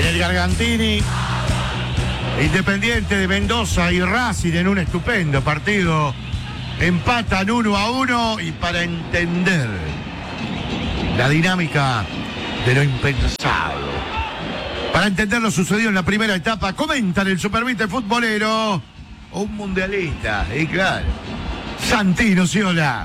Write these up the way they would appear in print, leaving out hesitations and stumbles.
en el Gargantini. Independiente de Mendoza y Racing en un estupendo partido. Empatan 1-1 y para entender la dinámica de lo impensado, para entender lo sucedido en la primera etapa, comentan el Supervite futbolero, un mundialista, y claro, Santino Sciola.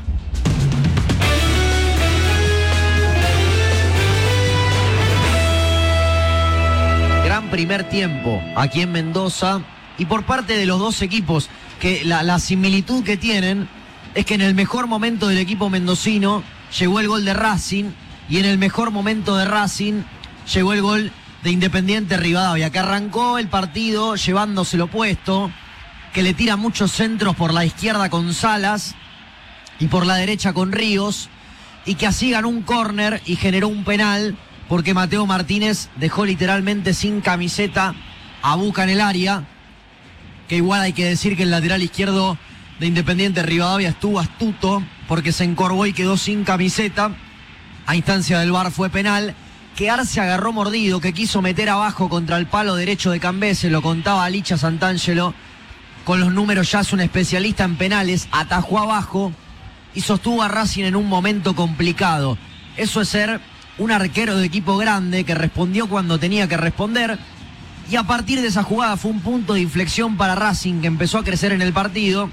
Gran primer tiempo aquí en Mendoza y por parte de los dos equipos, que la similitud que tienen es que en el mejor momento del equipo mendocino llegó el gol de Racing y en el mejor momento de Racing llegó el gol de Independiente Rivadavia, que arrancó el partido llevándoselo puesto, que le tira muchos centros por la izquierda con Salas y por la derecha con Ríos, y que así ganó un córner y generó un penal, porque Mateo Martínez dejó literalmente sin camiseta a Buca en el área, que igual hay que decir que el lateral izquierdo de Independiente Rivadavia estuvo astuto, porque se encorvó y quedó sin camiseta. A instancia del VAR fue penal, que Arce agarró mordido, que quiso meter abajo contra el palo derecho de Cambese, lo contaba Licha Santangelo, con los números, ya es un especialista en penales, atajó abajo y sostuvo a Racing en un momento complicado. Eso es ser un arquero de equipo grande que respondió cuando tenía que responder, y a partir de esa jugada fue un punto de inflexión para Racing, que empezó a crecer en el partido,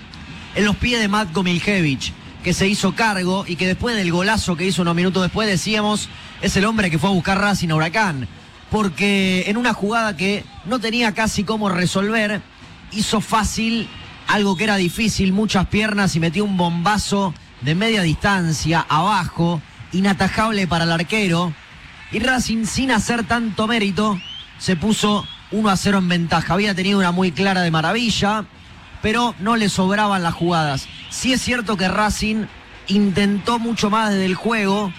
en los pies de Matko Miljevic, que se hizo cargo y que después del golazo que hizo unos minutos después, decíamos, es el hombre que fue a buscar Racing a Huracán, porque en una jugada que no tenía casi cómo resolver, hizo fácil algo que era difícil, muchas piernas, y metió un bombazo de media distancia abajo, inatajable para el arquero, y Racing, sin hacer tanto mérito, se puso 1-0 en ventaja. Había tenido una muy clara de Maravilla, pero no le sobraban las jugadas. Sí es cierto que Racing intentó mucho más desde el juego,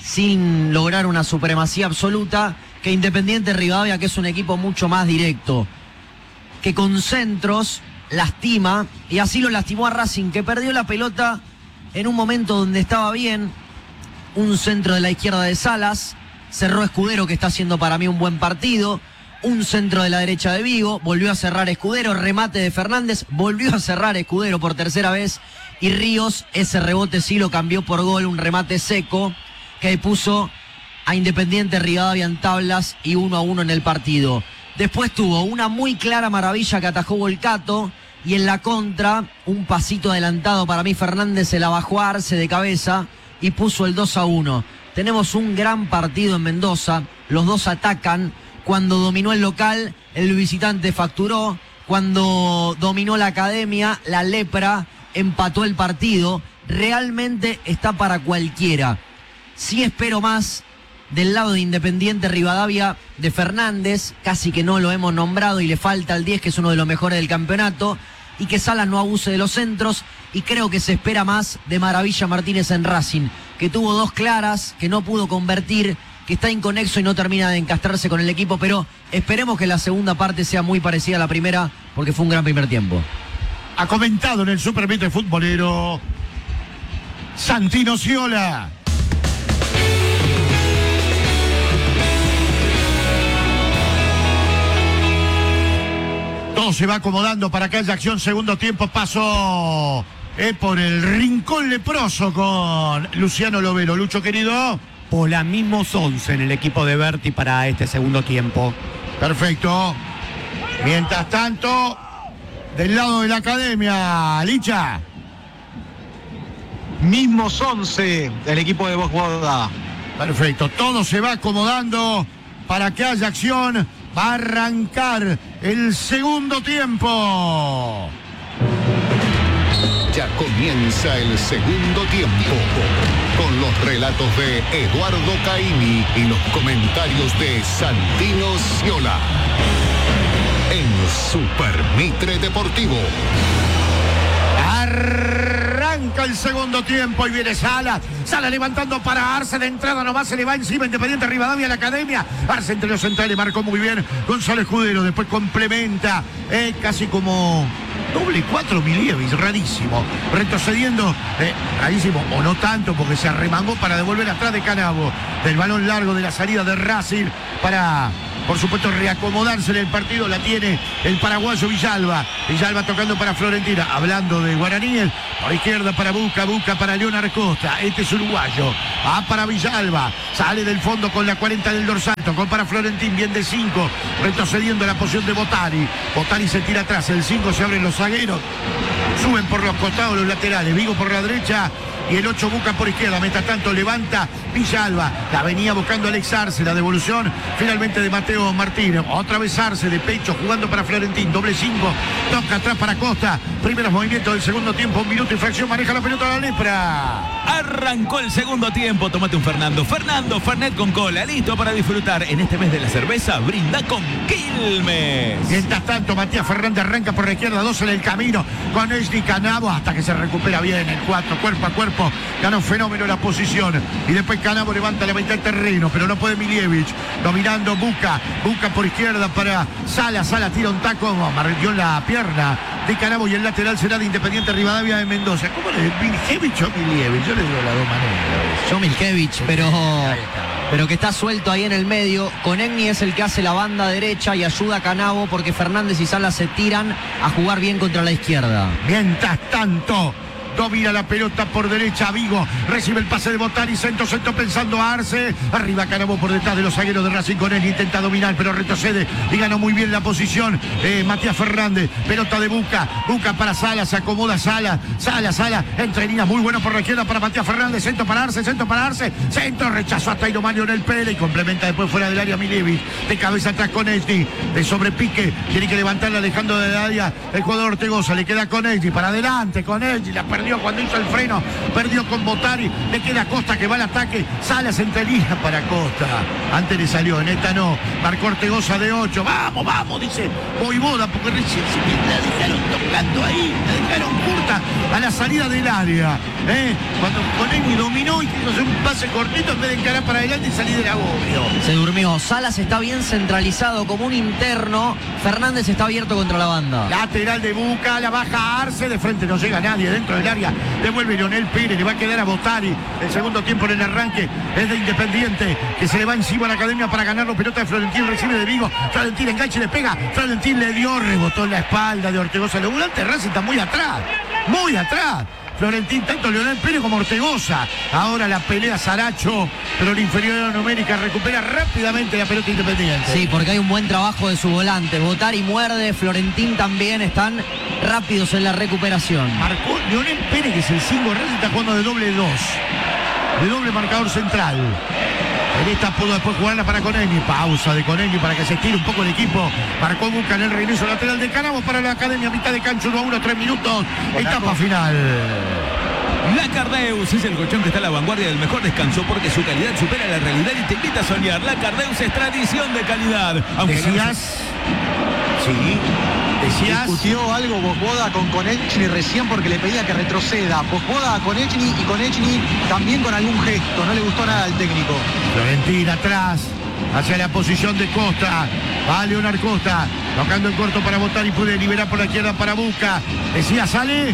sin lograr una supremacía absoluta, que Independiente Rivadavia, que es un equipo mucho más directo, que con centros lastima, y así lo lastimó a Racing, que perdió la pelota en un momento donde estaba bien. Un centro de la izquierda de Salas, cerró Escudero, que está haciendo para mí un buen partido. Un centro de la derecha de Vigo, volvió a cerrar Escudero, remate de Fernández, volvió a cerrar Escudero por tercera vez, y Ríos, ese rebote sí lo cambió por gol, un remate seco que puso a Independiente Rivadavia en tablas y 1-1 en el partido. Después tuvo una muy clara Maravilla que atajó Volcato, y en la contra un pasito adelantado para mí Fernández, se la bajó a Arce de cabeza y puso el 2-1. Tenemos un gran partido en Mendoza, los dos atacan. Cuando dominó el local, el visitante facturó. Cuando dominó la academia, la Lepra empató el partido. Realmente está para cualquiera. Sí espero más del lado de Independiente Rivadavia de Fernández, casi que no lo hemos nombrado y le falta el 10, que es uno de los mejores del campeonato, y que Salas no abuse de los centros, y creo que se espera más de Maravilla Martínez en Racing, que tuvo dos claras, que no pudo convertir, que está inconexo y no termina de encastrarse con el equipo, pero esperemos que la segunda parte sea muy parecida a la primera, porque fue un gran primer tiempo. Ha comentado en el Supervite futbolero Santino Sciola. Todo se va acomodando para que haya acción. Segundo tiempo, pasó por el rincón leproso con Luciano Lovero. Lucho, querido. Por la mismos 11 en el equipo de Berti para este segundo tiempo. Perfecto. Mientras tanto, del lado de la academia, Licha. Mismos 11 del equipo de Bosboda. Perfecto. Todo se va acomodando para que haya acción. Va a arrancar el segundo tiempo. Ya comienza el segundo tiempo, con los relatos de Eduardo Caimi y los comentarios de Santino Sciola, en Super Mitre Deportivo. Arranca el segundo tiempo y viene Salas levantando para Arce, de entrada nomás se le va encima Independiente Rivadavia, la academia. Arce entre los centrales, marcó muy bien Gonzalo Escudero, después complementa, casi como doble 4 Milievic, rarísimo, retrocediendo, rarísimo, o no tanto, porque se arremangó para devolver atrás de Canavo, del balón largo de la salida de Racing para por supuesto, reacomodarse en el partido. La tiene el paraguayo Villalba. Villalba tocando para Florentina. Hablando de guaraníes, por izquierda para Buca, Buca para Leonard Costa. Este es uruguayo. Va para Villalba. Sale del fondo con la 40 del dorsal. Tocó para Florentín, bien de 5. Retrocediendo la posición de Botari. Botari se tira atrás. El 5 se abren los zagueros. Suben por los costados los laterales. Vigo por la derecha. Y el 8 Buca por izquierda. Mientras tanto levanta Villalba. La venía buscando Alex Arce. La devolución finalmente de Mateo Martínez. Otra vez Arce de pecho jugando para Florentín. Doble 5. Toca atrás para Costa. Primeros movimientos del segundo tiempo. 1 minuto y fracción. Maneja la pelota la Lepra. Arrancó el segundo tiempo. Tómate un Fernando. Fernando Fernet con cola. Listo para disfrutar. En este mes de la cerveza, brinda con Quilmes. Mientras tanto, Matías Fernández arranca por la izquierda. 2 en el camino con Esni Canavo. Hasta que se recupera bien el 4. Cuerpo a cuerpo. Ganó fenómeno la posición. Y después Canavo levanta la mitad del terreno. Pero no puede Milievich. Dominando Buca. Buca por izquierda para Sala. Sala tira un taco. Marrió la pierna de Canavo. Y el lateral será de Independiente Rivadavia de Mendoza. ¿Cómo le Milievich o Milievich? Yo le digo las dos maneras. Yo Milkevich, pero que está suelto ahí en el medio. Conegni es el que hace la banda derecha y ayuda a Canavo porque Fernández y Sala se tiran a jugar bien contra la izquierda. Mientras tanto, domina la pelota por derecha Vigo, recibe el pase de Botari, centro pensando a Arce, arriba Canavo por detrás de los zagueros de Racing. Conegni intenta dominar pero retrocede y ganó muy bien la posición Matías Fernández. Pelota de Buca, Buca para Sala, se acomoda Sala, entre líneas, muy bueno por la izquierda para Matías Fernández, centro para Arce, centro rechazó a Tairo Mario en el Pele y complementa después fuera del área Milievich, de cabeza atrás Conegni, de sobrepique, tiene que levantarla alejando del área el jugador Ortegoza, le queda Conegni para adelante, Conegni la perdió cuando hizo el freno, perdió con Botari, le queda Costa que va al ataque, Salas entre líneas para Costa, antes le salió, en esta no, marcó Ortegoza de 8, vamos, dice Voivoda, porque recién la dejaron tocando ahí, la dejaron curta a la salida del área, cuando Conegni dominó y quiso hacer un pase cortito en vez de encarar para adelante y salir del agobio. Se durmió, Salas está bien centralizado como un interno, Fernández está abierto contra la banda. Lateral de Buca, la baja Arce, de frente no llega nadie dentro del área, devuelve Leonel Pérez, le va a quedar a Botari. El segundo tiempo en el arranque es de Independiente, que se le va encima a la academia para ganarlo. Pelota de Florentín, recibe de Vigo, Florentín enganche, le pega, Florentín le dio, rebotó en la espalda de Ortegoza. El volante Racing está muy atrás. Florentín, tanto Leonel Pérez como Ortegoza. Ahora la pelea Saracho, pero la inferioridad numérica recupera rápidamente la pelota Independiente. Sí, porque hay un buen trabajo de su volante. Botari muerde, Florentín también, están rápidos en la recuperación. Marcó Leonel Pérez, que es el 5, Racing está jugando de doble 2. De doble marcador central. En esta pudo después jugarla para Conegni. Pausa de Conegni para que se estire un poco el equipo. Marcó Buca en el regreso lateral de Canavo para la academia. Mitad de cancha, 1-1, 3 minutos. Etapa final. La Cardeus es el colchón que está a la vanguardia del mejor descanso porque su calidad supera la realidad y te invita a soñar. La Cardeus es tradición de calidad. ¿Decías? Sí. Discutió algo Voivoda con Konechny recién porque le pedía que retroceda. Voivoda a Konechny y Konechny también con algún gesto. No le gustó nada al técnico. Florentín atrás, hacia la posición de Costa. Va Leonard Costa, tocando en corto para Botari y puede liberar por la izquierda para Buca. Decía, sale.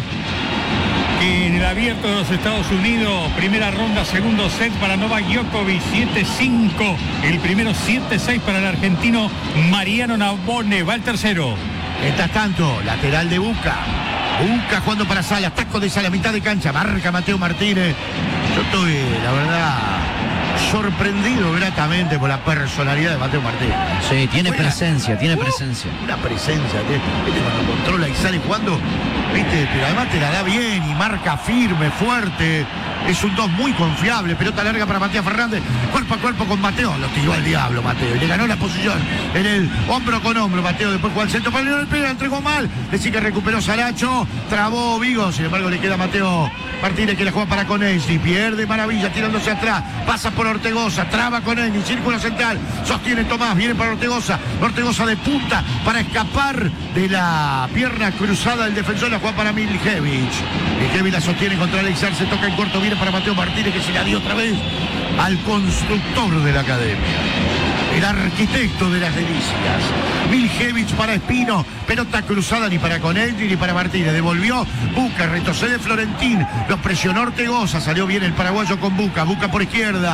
En el abierto de los Estados Unidos, primera ronda, segundo set para Novak Djokovic, 7-5. El primero 7-6 para el argentino Mariano Navone. Va el tercero. Mientras tanto, lateral de Buca. Buca jugando para Salas, taco de Salas, mitad de cancha, marca Mateo Martínez. Yo estoy, la verdad, sorprendido gratamente por la personalidad de Mateo Martínez. Sí, tiene presencia. Una presencia, ¿viste? Cuando controla y sale jugando, ¿viste? Pero además te la da bien y marca firme, fuerte. Es un 2 muy confiable. Pelota larga para Matías Fernández. Cuerpo a cuerpo con Mateo. Lo tiró al diablo Mateo. Y le ganó la posición en el hombro con hombro. Mateo después jugó al centro para Leonel Pérez. Entregó mal. Decía que recuperó Saracho. Trabó Vigo. Sin embargo le queda a Mateo Martínez que la juega para Conegni. Pierde maravilla tirándose atrás. Pasa por Ortegoza. Traba Conegni. Círculo central. Sostiene Tomás. Viene para Ortegoza. Ortegoza de punta para escapar de la pierna cruzada del defensor. La juega para Milievich. Milievich la sostiene contra Alex Arce. Se toca en corto. Viene para Mateo Martínez que se la dio otra vez al constructor de la academia, el arquitecto de las delicias. Milievich para Espino, pelota cruzada ni para Conegni ni para Martínez, devolvió Buca, retrocede Florentín, lo presionó Ortegoza, salió bien el paraguayo con Buca, Buca por izquierda,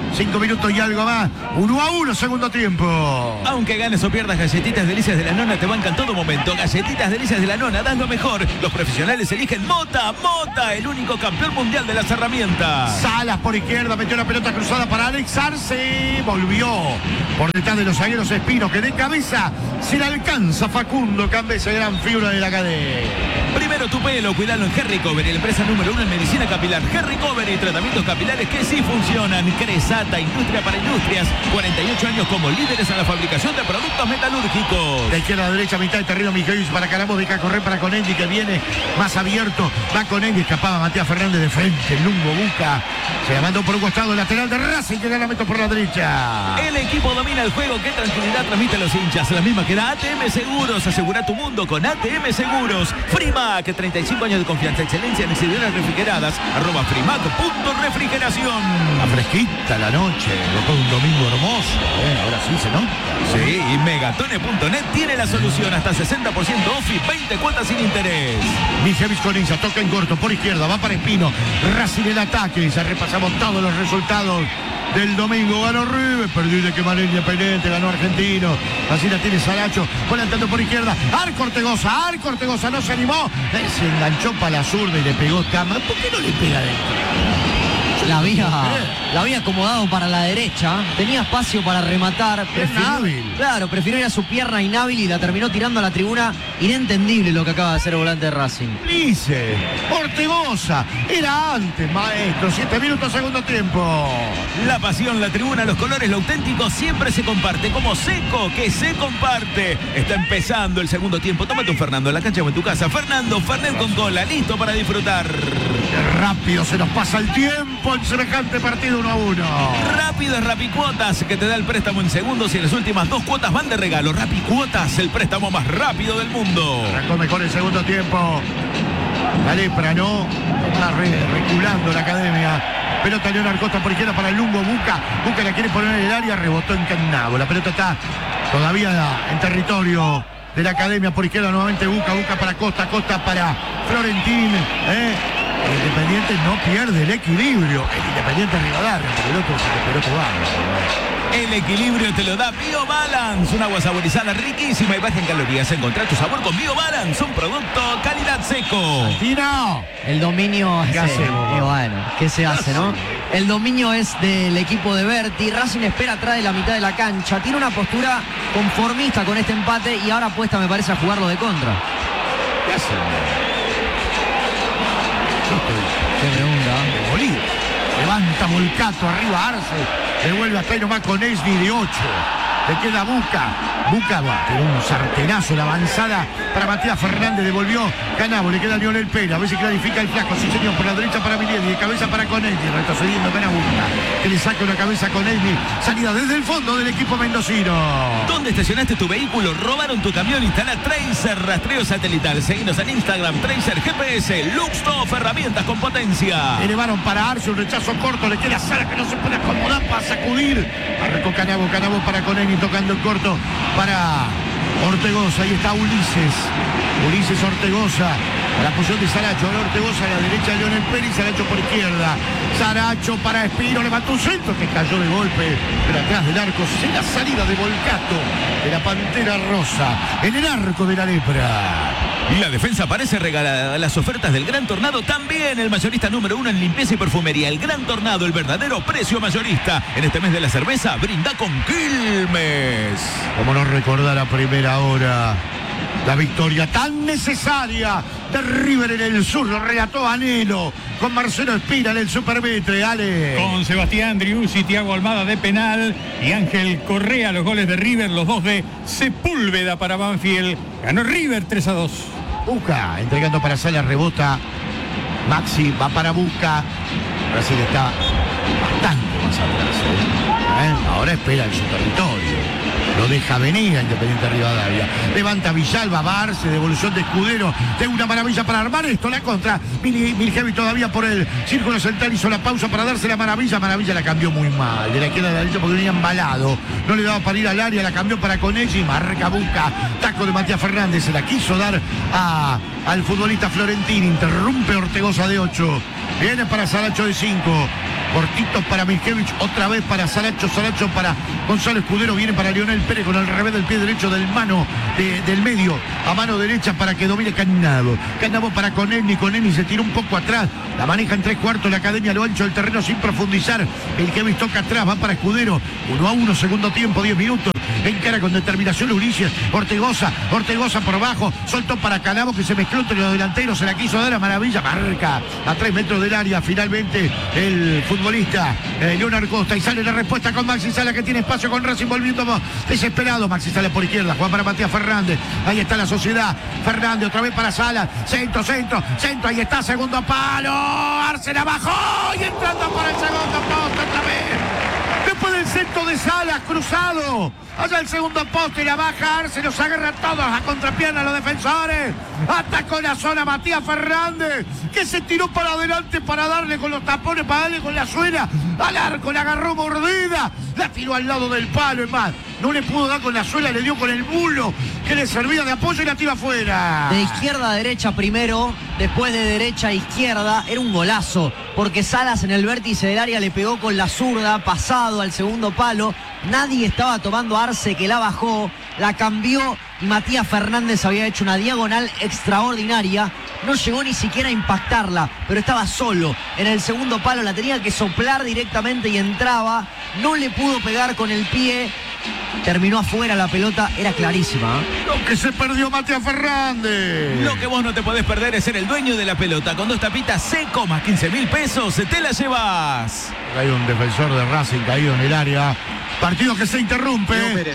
5 minutos y algo más. 1-1, segundo tiempo. Aunque ganes o pierdas, Galletitas Delicias de la Nona te bancan todo momento. Galletitas Delicias de la Nona, das lo mejor. Los profesionales eligen Mota, el único campeón mundial de las herramientas. Salas por izquierda, metió la pelota cruzada para Alex Arce. Volvió por detrás de los zagueros Espino, que de cabeza se le alcanza Facundo Cambesa, gran figura de la cadena. Primero tu pelo, cuidalo en Hair Recovery, la empresa número 1 en medicina capilar. Hair Recovery, tratamientos capilares que sí funcionan. Cresata, industria para industrias. 48 años como líderes en la fabricación de productos metalúrgicos. De izquierda a derecha, mitad de terreno, Mijails para Caramos, deja correr para Conendi, que viene más abierto. Va Conendi, escapaba Matías Fernández de frente. El Lungo busca, se la mandó por un costado, lateral de Racing, que la mete por la derecha. El equipo domina el juego, qué tranquilidad transmite a los hinchas. La misma que da ATM Seguros. Asegura tu mundo con ATM Seguros. Frimac, 35 años de confianza, excelencia en exhibiciones refrigeradas. @frimac.refrigeración. La fresquita la noche, después de un domingo hermoso. Ahora sí se nota. Sí, y Megatone.net tiene la solución. Hasta 60% off y 20 cuotas sin interés. Mijails con Inza, toca en corto, por izquierda, va para Espino. Racing el ataque, ya repasamos todos los resultados del domingo. Ganó River, perdió de que manera Independiente, ganó Argentino. Así la tiene Saracho, volantando por izquierda. Arco Ortegoza no se animó. Se enganchó para la zurda y le pegó Cama. ¿Por qué no le pega adentro? La había acomodado para la derecha, tenía espacio para rematar. Inhábil. Claro, prefirió ir a su pierna inhábil y la terminó tirando a la tribuna. Inentendible lo que acaba de hacer el volante de Racing. Dice Ortegoza, era antes, maestro. 7 minutos, segundo tiempo. La pasión, la tribuna, los colores, lo auténtico siempre se comparte. Como Seco, que se comparte. Está empezando el segundo tiempo. Tómate un Fernando en la cancha o en tu casa. Fernando, Fernet con cola, listo para disfrutar. Qué rápido se nos pasa el tiempo en semejante partido 1-1. Rápido es Rapicuotas, que te da el préstamo en segundos y en las últimas 2 cuotas van de regalo. Rapicuotas, el préstamo más rápido del mundo. Arrancó mejor el segundo tiempo. La Lepra, ¿no? Está reculando la academia. Pelota León Arcosta por izquierda para el Lungo. Buca la quiere poner en el área, rebotó en Cannavo. La pelota está todavía en territorio de la academia por izquierda. Nuevamente Buca para Costa para Florentín. El Independiente no pierde el equilibrio. El Independiente Rivadavia. El otro va. El equilibrio te lo da BioBalance, un agua saborizada riquísima y baja en calorías. Encontrá tu sabor con BioBalance, un producto calidad Seco. ¡Tino! El dominio... ¿Qué hacemos? Bueno, ¿qué se hace, no? El dominio es del equipo de Berti. Racing espera atrás de la mitad de la cancha. Tiene una postura conformista con este empate y ahora apuesta, me parece, a jugarlo de contra. ¿Qué hacemos? Qué pregunta. De Bolívar. Levanta Volcato, arriba Arce. Devuelve hasta ahí nomás con Esni de 8. Le queda Buca va, tiene un sartenazo en la avanzada para Matías Fernández, devolvió Canabo, le queda Lionel Pérez, a ver si clarifica el flaco, sí señor, por la derecha para Miliedi, de cabeza para Conetti, retrocediendo Canabo, que le saca una cabeza con Conetti, salida desde el fondo del equipo mendocino. ¿Dónde estacionaste tu vehículo? ¿Robaron tu camión? Instala Tracer, rastreo satelital, seguinos en Instagram, Tracer GPS, Luxtop, herramientas con potencia. Elevaron para Arce, un rechazo corto, le queda Sara que no se puede acomodar para sacudir, arrancó Canabo para Conetti, tocando el corto para Ortegoza, ahí está Ulises Ortegoza, a la posición de Saracho, ahora Ortegoza a la derecha de Leonel Pérez, Saracho por izquierda, Saracho para Espino, levantó un centro que cayó de golpe, pero atrás del arco, sin la salida de Volcato, de la Pantera Rosa, en el arco de la Lepra. La defensa parece regalada. Las ofertas del Gran Tornado también. El mayorista número 1 en limpieza y perfumería. El Gran Tornado, el verdadero precio mayorista. En este mes de la cerveza, brinda con Quilmes. Como no recordar a primera hora la victoria tan necesaria de River en el sur. Lo relató Anhelo con Marcelo Espina en el Supermetre. Ale. Con Sebastián Driussi, Thiago Almada de penal y Ángel Correa, los goles de River, los dos de Sepúlveda para Banfield. Ganó River 3-2. Buca entregando para Sala, rebota Maxi, va para Buca. Brasil está bastante más atrás. Ahora espera en su territorio. Lo deja venir a Independiente Rivadavia. Levanta Villalba, Barce, devolución de Escudero. De una maravilla para armar esto, la contra. Miljevi todavía por el círculo central hizo la pausa para darse la Maravilla. Maravilla la cambió muy mal. De la izquierda a la derecha porque venía embalado. No le daba para ir al área, la cambió para Conelli. Marca Buca. Taco de Matías Fernández. Se la quiso dar al futbolista Florentín. Interrumpe Ortegoza de 8. Viene para Saracho de 5. Cortito para Miljevich, otra vez para Saracho para Gonzalo Escudero, viene para Lionel Pérez con el revés del pie derecho del medio a mano derecha para que domine Cannavo para Conelli se tira un poco atrás, la maneja en 3/4 la Academia a lo ancho del terreno sin profundizar. Miljevich toca atrás, va para Escudero, 1-1, segundo tiempo, 10 minutos, encara con determinación Ulises, Ortegoza por abajo, soltó para Cannavo que se mezcló entre los delanteros, se la quiso dar a Maravilla, marca a 3 metros del área, finalmente el futbolista Leonardo Costa, y sale la respuesta con Maxi Sala que tiene espacio con Racing volviendo desesperado. Maxi Sala por izquierda, Juan para Matías Fernández, ahí está la Sociedad, Fernández otra vez para Sala, centro, ahí está, segundo palo, Arsen abajo y entrando por el segundo poste otra vez. Después del centro de Salas, cruzado, allá el segundo poste, la baja Arce, los agarra todos a contrapierna los defensores. Atacó la zona Matías Fernández, que se tiró para adelante para darle con los tapones, para darle con la suela al arco, la agarró mordida, la tiró al lado del palo, es más, no le pudo dar con la suela, le dio con el bulo que le servía de apoyo y la tira afuera. De izquierda a derecha primero, después de derecha a izquierda, era un golazo, porque Salas en el vértice del área le pegó con la zurda, pasado al segundo palo, nadie estaba tomando Arce, que la bajó, la cambió y Matías Fernández había hecho una diagonal extraordinaria, no llegó ni siquiera a impactarla, pero estaba solo en el segundo palo, la tenía que soplar directamente y entraba, no le pudo pegar con el pie, terminó afuera la pelota, era clarísima. Lo que se perdió Matías Fernández. Lo que vos no te podés perder es ser el dueño de la pelota. Con 2 tapitas seco más 15.000 pesos, te la llevas. Hay un defensor de Racing caído en el área. Partido que se interrumpe.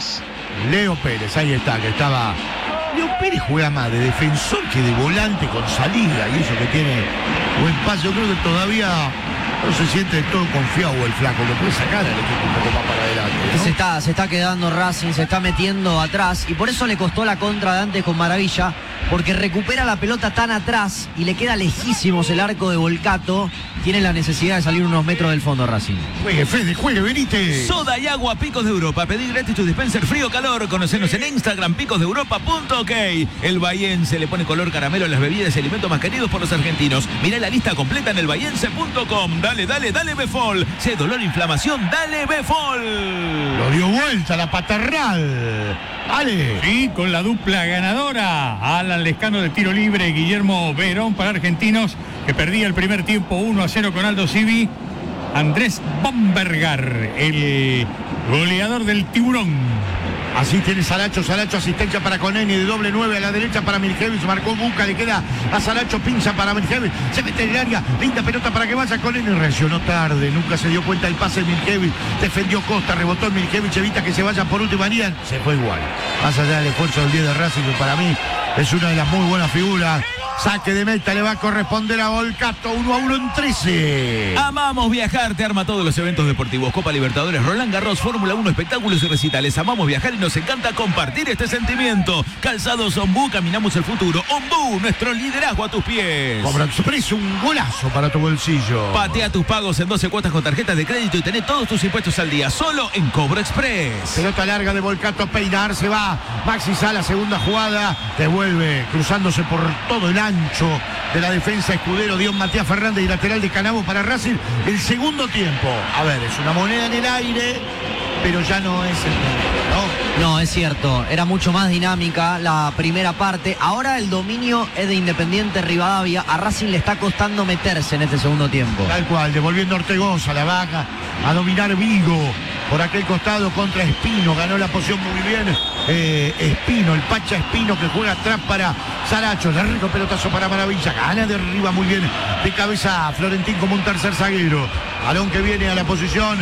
Leo Pérez, ahí está, que estaba. Leo Pérez juega más de defensor que de volante con salida, y eso que tiene buen pase. Yo creo que todavía no se siente del todo confiado el flaco, que puede sacar al equipo un poco más para adelante, ¿no? Se está quedando Racing, se está metiendo atrás, y por eso le costó la contra de antes con Maravilla, porque recupera la pelota tan atrás y le queda lejísimos el arco de Volcato. Tiene la necesidad de salir unos metros del fondo Racing. Juegue, Fede, juegue, venite. Soda y agua Picos de Europa. Pedí gratis tu dispenser frío o calor. Conocenos en Instagram, picosdeeuropa.ok. El Bahiense le pone color caramelo a las bebidas y alimentos más queridos por los argentinos. Mirá la lista completa en elbahiense.com. Dale, Befol. Si hay dolor, inflamación, dale Befol. Lo dio vuelta la Paternal. Ale. Sí, con la dupla ganadora. Alan Lescano de tiro libre, Guillermo Verón para Argentinos, que perdía el primer tiempo 1-0 con Aldo Civi. Andrés Bambergar, el goleador del Tiburón. Así tiene Saracho, asistencia para Coneni, de doble 9 a la derecha para Miljevich, marcó Buca, le queda a Saracho, pinza para Miljevich, se mete en el área, linda pelota para que vaya Coneni, reaccionó tarde, nunca se dio cuenta del pase de Miljevich, defendió Costa, rebotó en Miljevich, evita que se vaya por última línea, se fue igual. Más allá del esfuerzo del 10 de Racing, que para mí es una de las muy buenas figuras. Saque de meta, le va a corresponder a Volcato, 1-1 en 13. Amamos viajar, te arma todos los eventos deportivos, Copa Libertadores, Roland Garros, Fórmula 1, espectáculos y recitales. Amamos viajar y nos encanta compartir este sentimiento. Calzados Ombú, caminamos el futuro. Ombú, nuestro liderazgo a tus pies. Cobra Express, un golazo para tu bolsillo. Patea tus pagos en 12 cuotas con tarjetas de crédito y tené todos tus impuestos al día, solo en Cobro Express. Pelota larga de Volcato, peinar, se va Maxi Sala, segunda jugada, devuelve, cruzándose por todo el ancho de la defensa Escudero, dio Matías Fernández y lateral de Cannavo para Racing. El segundo tiempo, a ver, es una moneda en el aire, pero ya no es el momento, ¿no? No, es cierto, era mucho más dinámica la primera parte. Ahora el dominio es de Independiente Rivadavia. A Racing le está costando meterse en este segundo tiempo. Tal cual, devolviendo Ortegoza, la baja a dominar Vigo por aquel costado contra Espino, ganó la posición muy bien Espino, el Pacha Espino, que juega atrás para Saracho, le rico pelotazo para Maravilla, gana de arriba muy bien de cabeza Florentín como un tercer zaguero, balón que viene a la posición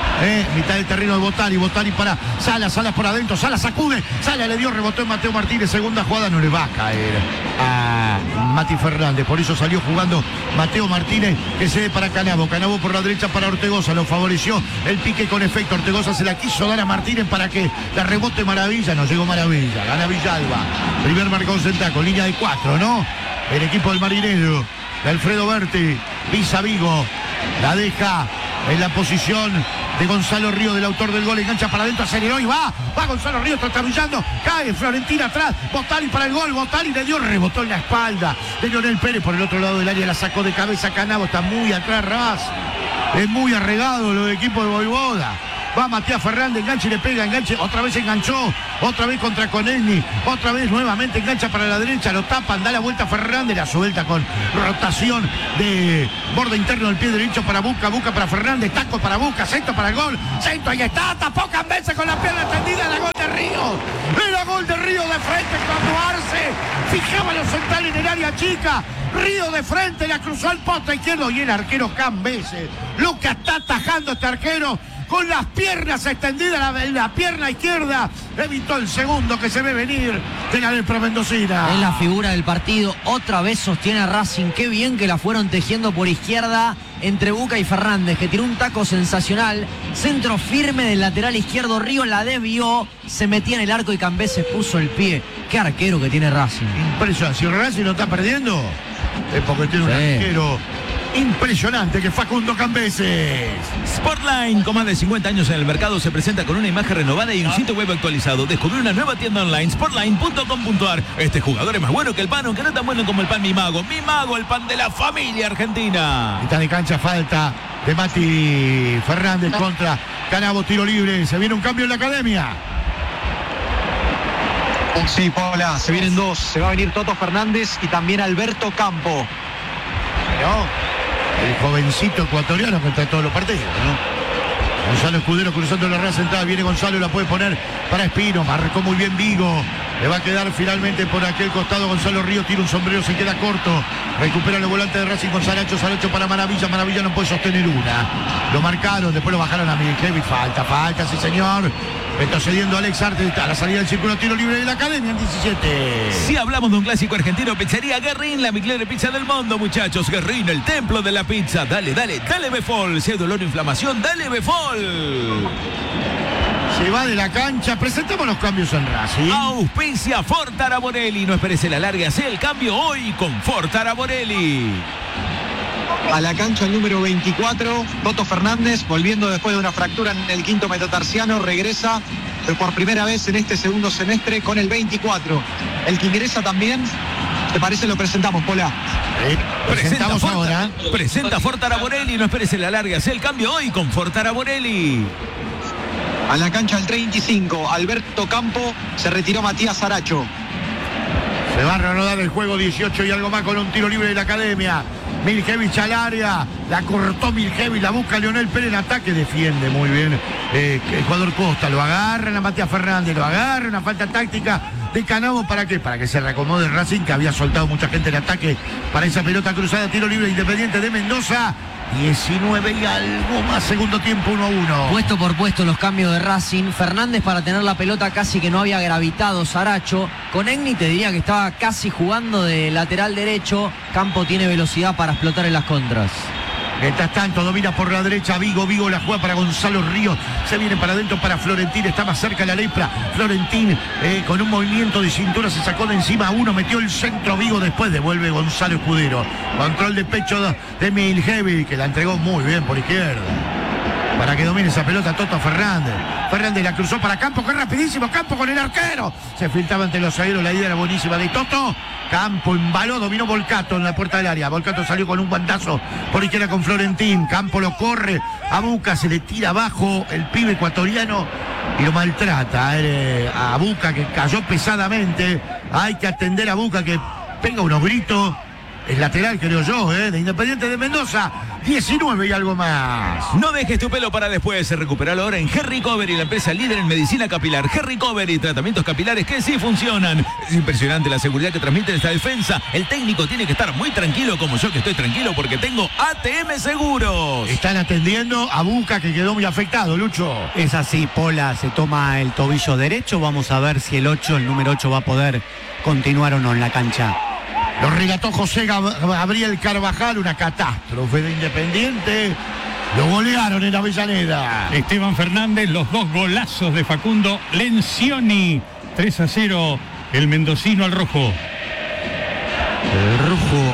mitad del terreno de Botani para Salas por adentro, Salas sacude, Salas le dio, rebotó en Mateo Martínez, segunda jugada, no le va a caer a Mati Fernández, por eso salió jugando Mateo Martínez, que cede para Cannavo por la derecha para Ortegoza, lo favoreció el pique con efecto, Ortegoza se la quiso dar a Martínez para que la rebote Maravilla, no llegó Maravilla, gana Villalba, primer marcón central con línea de 4, ¿no? El equipo del Marinero, de Alfredo Berti, pisa Vigo, la deja en la posición de Gonzalo Ríos, del autor del gol, engancha para adentro, aceleró y va Gonzalo Ríos trastabillando, cae Florentina atrás, Botali para el gol, Botali le dio, rebotó en la espalda de Leonel Pérez por el otro lado del área, la sacó de cabeza Canavo, está muy atrás Racing, es muy arregado lo del equipo de Voivoda. Va Matías Fernández, enganche y le pega, enganche, otra vez enganchó, otra vez contra Konechny, otra vez nuevamente engancha para la derecha, lo tapan, da la vuelta Fernández, la suelta con rotación de borde interno del pie derecho para Buca para Fernández, taco para Buca, centro para el gol, centro, ahí está, tapó Cambeses con la pierna extendida, la gol de Ríos, era gol de Ríos de frente cuando Arce fijaba los centrales en el área chica. Ríos de frente, la cruzó al poste izquierdo y el arquero Cambeses, lo que está atajando este arquero con las piernas extendidas, la pierna izquierda, evitó el segundo que se ve venir de la Lepra Mendocina. Es la figura del partido, otra vez sostiene a Racing, qué bien que la fueron tejiendo por izquierda entre Buca y Fernández, que tiró un taco sensacional, centro firme del lateral izquierdo, Ríos la desvió, se metía en el arco y Cambeses puso el pie. Qué arquero que tiene Racing. Impresionante, si Racing no está perdiendo, es porque tiene un arquero impresionante que Facundo Cambeses. Sportline, con más de 50 años en el mercado, se presenta con una imagen renovada y un sitio web actualizado. Descubrí una nueva tienda online, sportline.com.ar. Este jugador es más bueno que el pan, aunque no tan bueno como el pan Mi Mago, el pan de la familia argentina. Está de cancha, falta de Mati Fernández contra Canavo, tiro libre. Se viene un cambio en la academia. Sí, Paula, se vienen dos. Se va a venir Toto Fernández y también Alberto Campo. El jovencito ecuatoriano que está en todos los partidos, ¿no? Gonzalo Escudero cruzando la red central, viene Gonzalo, la puede poner para Espino, marcó muy bien Vigo, le va a quedar finalmente por aquel costado Gonzalo Ríos, tira un sombrero, se queda corto, recupera el volante de Racing con Saracho para Maravilla no puede sostener una, lo marcaron, después lo bajaron a Miljevic, falta, sí señor. Retrocediendo Alex Arte a la salida del círculo, tiro libre de la academia en 17. Si hablamos de un clásico argentino, Pizzería Guerrín, la mejor pizza del mundo, muchachos. Guerrín, el templo de la pizza. Dale Befol. Si hay dolor o inflamación, dale Befol. Se va de la cancha, presentamos los cambios en Racing. Auspicia Ford Araborelli. No esperes el alargue, hace el cambio hoy con Ford Araborelli. A la cancha el número 24, Toto Fernández, volviendo después de una fractura en el quinto metatarsiano, regresa por primera vez en este segundo semestre con el 24. El que ingresa también, ¿te parece? Lo presentamos, Pola. Presentamos ahora. Presenta Ford Araborelli, no esperes el alargue, hace el cambio hoy con Ford Araborelli. A la cancha el 35, Alberto Campo, se retiró Matías Saracho. Se va a reanudar el juego 18 y algo más con un tiro libre de la academia. Miljevic al área, la cortó Miljevic, la busca Leonel Pérez en ataque, defiende muy bien el jugador Costa, lo agarran a Matías Fernández, lo agarran, una falta táctica de Canavo, ¿para qué? Para que se reacomode Racing, que había soltado mucha gente en ataque para esa pelota cruzada, tiro libre Independiente de Mendoza. 19 y algo más, segundo tiempo, 1-1. Puesto por puesto los cambios de Racing. Fernández para tener la pelota casi que no había gravitado Saracho. Konechny te diría que estaba casi jugando de lateral derecho. Campo tiene velocidad para explotar en las contras. Mientras tanto, domina por la derecha Vigo la juega para Gonzalo Ríos, se viene para adentro para Florentín, está más cerca la Lepra, Florentín con un movimiento de cintura se sacó de encima a uno, metió el centro Vigo, después devuelve Gonzalo Escudero, control de pecho de Miljevic, que la entregó muy bien por izquierda, para que domine esa pelota Toto Fernández. Fernández la cruzó para Campo, que rapidísimo, Campo con el arquero, se filtraba entre los zagueros, la idea era buenísima de Toto. Campo embaló, dominó Volcato en la puerta del área. Volcato salió con un guantazo por izquierda con Florentín. Campo lo corre a Buca, se le tira abajo el pibe ecuatoriano y lo maltrata a Buca, que cayó pesadamente. Hay que atender a Buca, que pega unos gritos. Es lateral, creo yo, de Independiente de Mendoza. 19 y algo más. No dejes tu pelo para después. Recuperalo ahora en Hair Recovery, la empresa líder en medicina capilar. Hair Recovery, tratamientos capilares que sí funcionan. Es impresionante la seguridad que transmite esta defensa. El técnico tiene que estar muy tranquilo, como yo que estoy tranquilo, porque tengo ATM Seguros. Están atendiendo a Buca, que quedó muy afectado, Lucho. Es así, Pola se toma el tobillo derecho. Vamos a ver si el número 8 va a poder continuar o no en la cancha. Lo relató José Gabriel Carvajal, una catástrofe de Independiente. Lo golearon en Avellaneda. Esteban Fernández, los dos golazos de Facundo Lencioni. 3-0 el mendocino al rojo. El rojo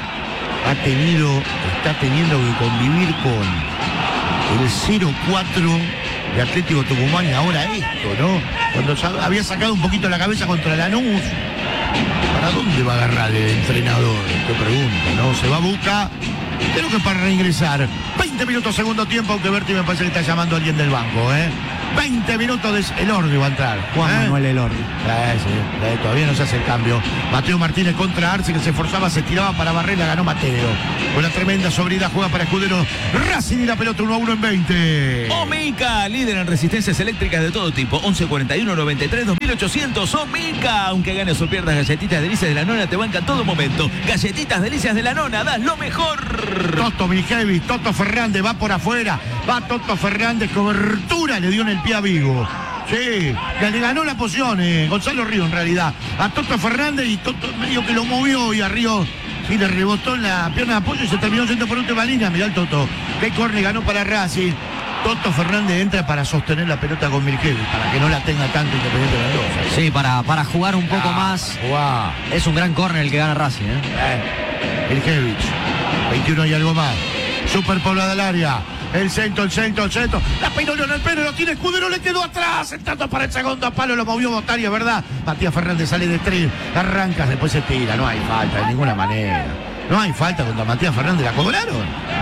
está teniendo que convivir con el 0-4 de Atlético Tucumán y ahora esto, ¿no? Cuando había sacado un poquito la cabeza contra Lanús. ¿Para dónde va a agarrar el entrenador? Te pregunto, ¿no? Se va a buscar, creo que para reingresar. 20 minutos segundo tiempo, aunque Berti me parece que está llamando a alguien del banco, 20 minutos el Ordi va a entrar. Juan Manuel El Ordi. Sí, todavía no se hace el cambio. Mateo Martínez contra Arce, que se esforzaba, se tiraba para barrer, la ganó Mateo. Con la tremenda sobriedad juega para Escudero Racing y la pelota 1-1 en 20. Omica, líder en resistencias eléctricas de todo tipo. 1141 93 2800. Omica, aunque ganes o pierdas, galletitas delicias de la nona te banca en todo momento. Galletitas delicias de la nona, das lo mejor. Toto Miljevic, Toto Fernández va por afuera. Va Toto Fernández, cobertura, le dio en el pie a Vigo. Sí, le ganó la posición Gonzalo Río en realidad. A Toto Fernández y Toto medio que lo movió y a Río sí le rebotó en la pierna de apoyo y se terminó yendo por última línea. Mirá el Toto. Qué córner ganó para Racing. Toto Fernández entra para sostener la pelota con Miljevic, para que no la tenga tanto Independiente de Mendoza. Sí, para jugar un poco más. Wow. Es un gran córner el que gana Racing. Miljevic, 21 y algo más. Superpoblada del área. El centro. La peinó Leonel Pérez, lo tiene Escudero, le quedó atrás. Entrando para el segundo palo, lo movió Botaria, ¿verdad? Matías Fernández sale de 3, arranca, después se tira. No hay falta de ninguna manera. No hay falta contra Matías Fernández. ¿La cobraron?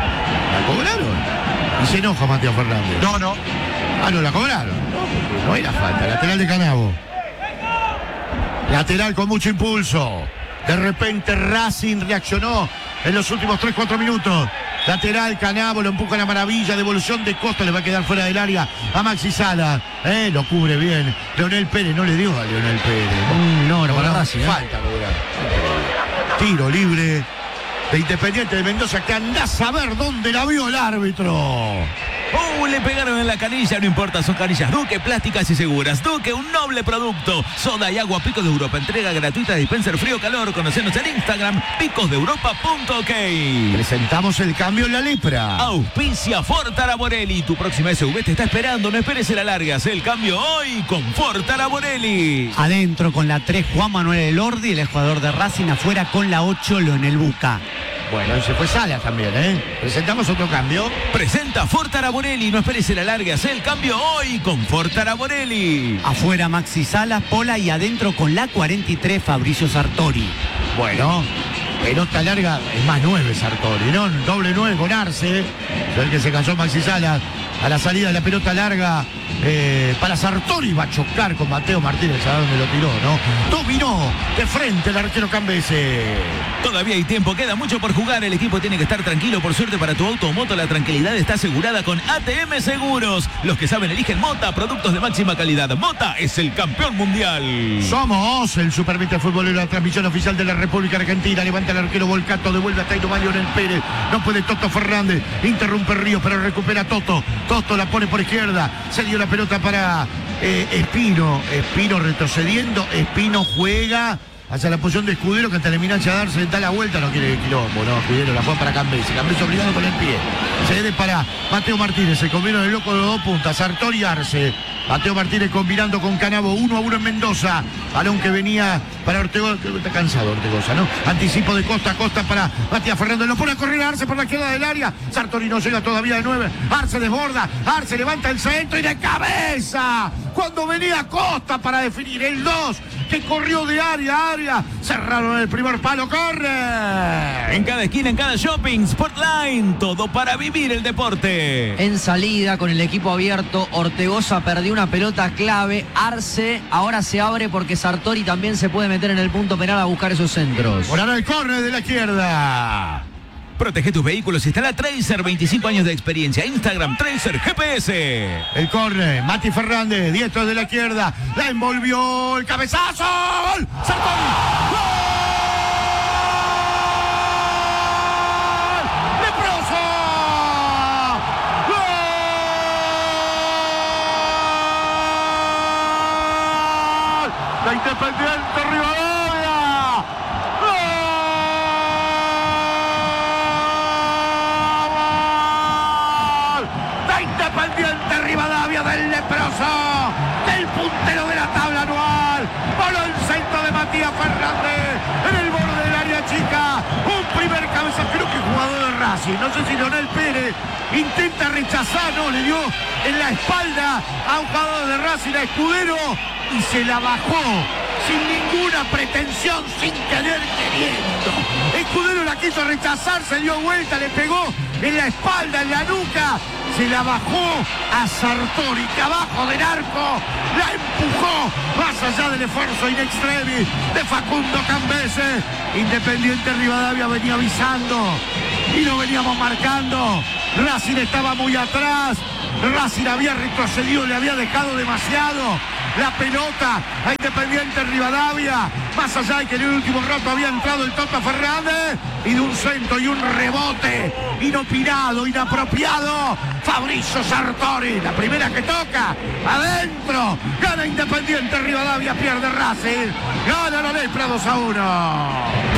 Y se enoja Matías Fernández. No. No la cobraron. No era falta. Lateral de Canabo. Lateral con mucho impulso. De repente Racing reaccionó en los últimos 3-4 minutos. Lateral, Canabo, lo empuja a la maravilla, devolución de Costa, le va a quedar fuera del área a Maxi Sala. Lo cubre bien. Leonel Pérez, no le dio a Leonel Pérez. No, para Racing. Falta cobrar. Tiro libre de Independiente de Mendoza, que anda a saber dónde la vio el árbitro. Le pegaron en la canilla, no importa, son canillas Duque, plásticas y seguras. Duque, un noble producto. Soda y agua Picos de Europa, entrega gratuita de dispenser frío-calor. Conocenos en Instagram, picosdeeuropa.ok. Presentamos el cambio en la lepra. Auspicia Fortara Morelli. Tu próxima SUV te está esperando, no esperes el alargas. El cambio hoy con Fortara Morelli. Adentro con la 3 Juan Manuel El Ordi, el jugador de Racing. Afuera con la 8 Leonel Buca. Bueno, y se fue Salas también, Presentamos otro cambio. Presenta Fortara Morelli, no esperes el alargas. El cambio hoy con Fortara Morelli. Afuera Maxi Salas, Pola y adentro con la 43 Fabricio Sartori. Bueno, pelota larga, es más 9 Sartori, ¿no? Doble 9 con Arce, el que se cansó Maxi Salas. A la salida de la pelota larga para Sartori, va a chocar con Mateo Martínez, a dónde lo tiró, ¿no? Dominó de frente el arquero Cambese. Todavía hay tiempo, queda mucho por jugar, el equipo tiene que estar tranquilo. Por suerte para tu auto o moto, la tranquilidad está asegurada con ATM Seguros. Los que saben eligen Mota, productos de máxima calidad. Mota es el campeón mundial. Somos el Supervite Futbolero, la transmisión oficial de la República Argentina. Levanta el arquero Volcato, devuelve hasta Inomán Leonel Pérez. No puede Toto Fernández, interrumpe Ríos, pero recupera Toto. Toto la pone por izquierda, se dio la pelota para Espino retrocediendo, Espino juega hacia la posición de Escudero, que hasta la eminencia darse da la vuelta, no quiere quilombo, no, Escudero la juega para Cambese obligado con el pie, se debe para Mateo Martínez, se combinaron el loco de los dos puntas, Sartori y Arce. Mateo Martínez combinando con Canabo, 1-1 en Mendoza. Balón que venía para Ortegoza, está cansado Ortegoza, ¿no? Anticipo de Costa para Matías Fernández, lo pone a correr a Arce por la izquierda del área. Sartori no llega todavía de 9. Arce desborda, Arce levanta el centro y de cabeza. Cuando venía Costa para definir el 2, que corrió de área a área. Cerraron el primer palo, corre. En cada esquina, en cada shopping, Sportline, todo para vivir el deporte. En salida, con el equipo abierto, Ortegoza perdió una pelota clave. Arce ahora se abre porque Sartori también se puede meter en el punto penal a buscar esos centros. Por ahora el córner de la izquierda. Protege tus vehículos, instala Tracer, 25 años de experiencia. Instagram, Tracer GPS. El córner, Mati Fernández, diestro de la izquierda. La envolvió, el cabezazo. ¡Gol! ¡Sartori! ¡Gol! ¡Leproso! ¡Gol! La Independiente Rivadavia. ¡Gol! La Independiente Rivadavia del Leproso, del puntero de la tabla anual. Voló el centro de Matías Fernández en el borde del área chica. Un primer cabezazo, creo que jugador de Racing. No sé si Leonel Pérez intenta rechazar, no, le dio en la espalda a un jugador de Racing, a Escudero, y se la bajó sin ninguna pretensión, sin querer queriendo. Escudero la quiso rechazar, se dio vuelta, le pegó en la espalda, en la nuca, se la bajó a Sartori, que abajo del arco la empujó más allá del esfuerzo in extremis de Facundo Cambese. Independiente Rivadavia venía avisando y lo veníamos marcando. Racing estaba muy atrás, Racing había retrocedido, le había dejado demasiado la pelota a Independiente Rivadavia, más allá de que en el último rato había entrado el Toto Fernández, y de un centro y un rebote inopinado, inapropiado, Fabricio Sartori, la primera que toca, adentro, gana Independiente Rivadavia, pierde Racing, gana la Lepra 2-1.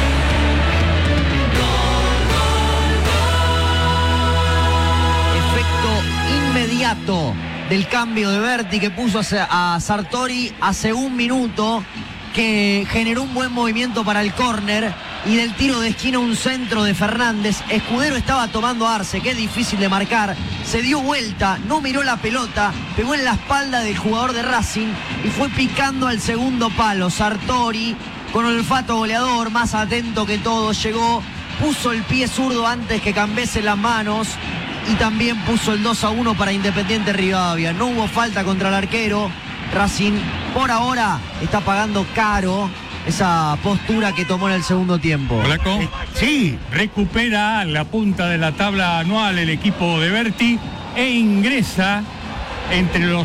Inmediato del cambio de Berti que puso a Sartori hace un minuto, que generó un buen movimiento para el córner, y del tiro de esquina un centro de Fernández. Escudero estaba tomando Arce, que es difícil de marcar, se dio vuelta, no miró la pelota, pegó en la espalda del jugador de Racing y fue picando al segundo palo. Sartori, con olfato goleador, más atento que todo, llegó, puso el pie zurdo antes que Cambese las manos, y también puso el 2-1 para Independiente Rivadavia. No hubo falta contra el arquero. Racing por ahora está pagando caro esa postura que tomó en el segundo tiempo. Flaco, Sí, recupera la punta de la tabla anual el equipo de Berti e ingresa entre los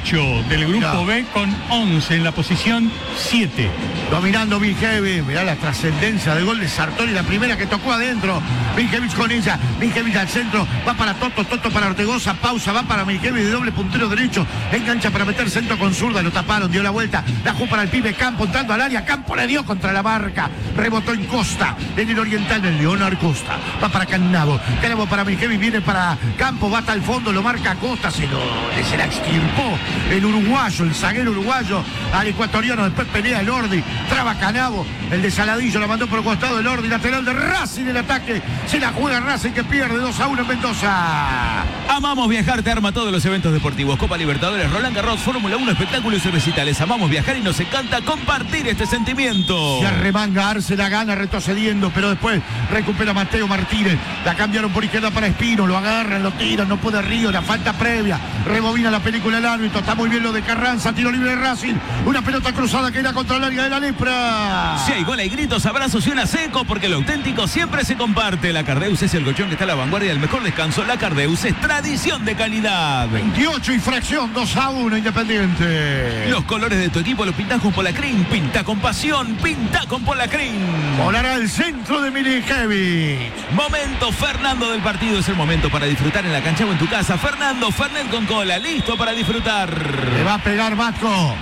8 del grupo B con 11 en la posición 7. dominando Miljevic, mirá la trascendencia del gol de Sartori, la primera que tocó adentro, Miljevic con ella, Miljevic al centro, va para Toto, Toto para Ortegoza, pausa, va para Miljevic de doble puntero derecho, engancha para meter centro con zurda, lo taparon, dio la vuelta, la jugó para el pibe Campo, entrando al área, Campo le dio contra la marca, rebotó en Costa, en el oriental del Leonard Costa, va para Cannavo para Miljevic, viene para Campo, va hasta el fondo, lo marca Costa, se la extirpó el uruguayo, el zaguero uruguayo al ecuatoriano, después pelea el Ordi, traba Cannavo, el de Saladillo la mandó por el costado del Ordi, lateral de Racing, el ataque, se la juega Racing que pierde 2-1 en Mendoza. Amamos viajar, te arma todos los eventos deportivos, Copa Libertadores, Roland Garros, Fórmula 1, espectáculos y recitales. Amamos viajar y nos encanta compartir este sentimiento. Se arremanga Arce, la gana retrocediendo, pero después recupera Mateo Martínez, la cambiaron por izquierda para Espino, lo agarran, lo tiran, no puede Río, la falta previa, rebobina la película el árbitro, está muy bien lo de Carranza, tiro libre de Racing, una pelota cruzada que era contra el área de la Lepra. Si hay gol, hay gritos, abrazos y una seco, porque lo auténtico siempre se comparte. La Cardeus es el colchón que está a la vanguardia del mejor descanso. La Cardeus es tradición de calidad. 28 y fracción, 2-1 Independiente. Los colores de tu equipo los pintás con Polacrin, pinta con pasión, pinta con Polacrin. Volará el centro de Miljevic. Momento Fernando del partido, es el momento para disfrutar en la cancha o en tu casa. Fernando Fernet con cola, listo para disfrutar. Le va a pegar Matco,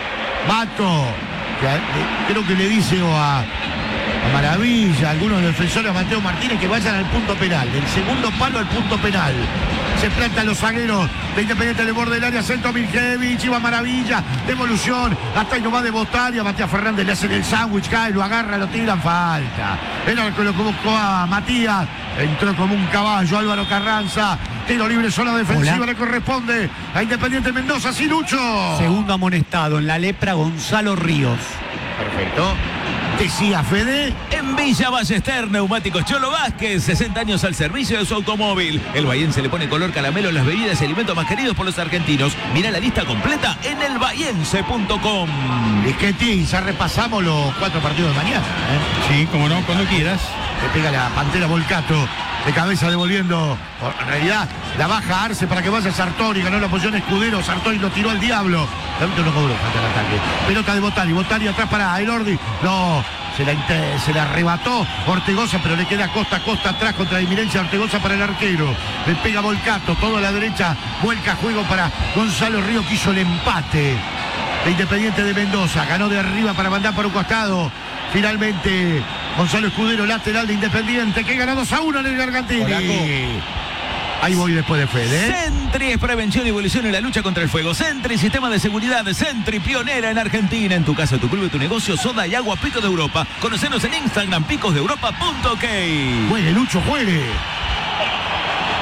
creo que le dice a Maravilla, algunos defensores, a Mateo Martínez, que vayan al punto penal, del segundo palo al punto penal. Se plantan los zagueros de Independiente del borde del área, centro Miljevic, iba Maravilla, devolución, hasta ahí nomás de Botaria, Matías Fernández le hacen el sándwich, cae, lo agarra, lo tiran, falta. Era lo que lo buscó a Matías, entró como un caballo Álvaro Carranza, tiro libre, zona defensiva. Le corresponde a Independiente Mendoza, sí, Lucho. Segundo amonestado en la Lepra, Gonzalo Ríos. Perfecto. Decía Fede. En Villa Ballester, Neumáticos Cholo Vázquez, 60 años al servicio de su automóvil. El bahiense le pone color caramelo en las bebidas y alimentos más queridos por los argentinos. Mirá la lista completa en elbahiense.com. Disquetín, ya repasamos los 4 partidos de mañana. Sí, como no, cuando quieras. Le pega la Pantera Volcato de cabeza devolviendo. En realidad la baja Arce para que vaya Sartori, ganó la posición Escudero, Sartori lo tiró al diablo. No cobró falta el ataque. Pelota de Botari atrás para el Ordi. No, se la arrebató Ortegoza, pero le queda Costa atrás contra la inminencia de Ortegoza para el arquero. Le pega Volcato, todo a la derecha, vuelca juego para Gonzalo Río, que hizo el empate de Independiente de Mendoza. Ganó de arriba para mandar por un costado. Finalmente Gonzalo Escudero, lateral de Independiente, que gana 2-1 en el Gargantini. Ahí voy después de Fede. Sentry es prevención y evolución en la lucha contra el fuego. Sentry, sistema de seguridad. Sentry, pionera en Argentina. En tu casa, tu club, tu negocio, soda y agua Picos de Europa. Conocenos en Instagram, picosdeeuropa.ok. Juegue, Lucho, juegue.